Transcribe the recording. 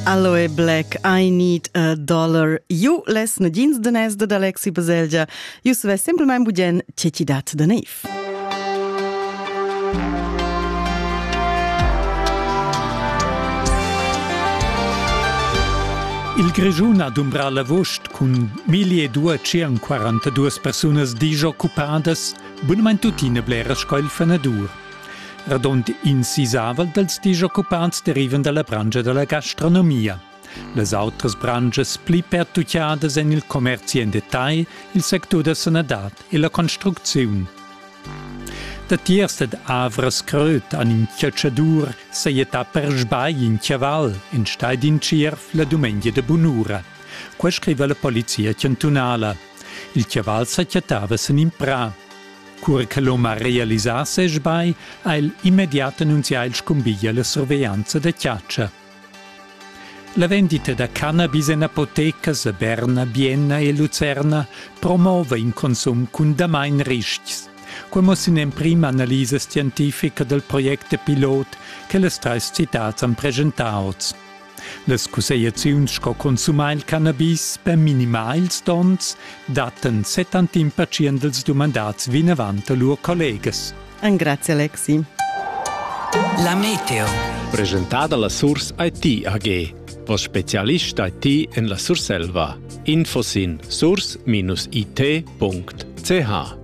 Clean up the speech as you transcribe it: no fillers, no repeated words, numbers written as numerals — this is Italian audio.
Aloe Black, I Need a Dollar. Ju les negins danès de Alexi Baselgia. Ju savess simplement bugen cecidat de neiv. Il Grischun ha d'umbrar la vost cun 1242 persunas disoccupadas, bunamein tutina blera scoil fenadur. Radont insisavel dels disoccupats derivan dalla brangia della gastronomia. Les autras branges pli pertucciadas en il commerci en detail, il sector da sanadat e la construcziun. Da tiersted avras cröt an in chiacciadur seieta per sbai in Chiaval, in staid in Cirf la domenica de Bunura. Qua scrive la polizia cantunala. Il Chiaval s'acchiatava sen in pra. Cura che l'oma realisasse sbai, ha il immediato annunziato il scombiglia la sorveglianza da chiaccia. La vendita da cannabis in apotecas a Berna, Bienna e Lucerna promuove in consum con damain rischi. Come si in prima analisi scientifica del progetto pilot che le tre citate hanno presentato. Le scusazioni che consumare il cannabis per minimali dons daten 70% dels domandats vinavant a loro collegas. Grazie Alexi. La meteo. Presentata la Source IT AG, vos specialist IT en la Surselva. Infos in source-it.ch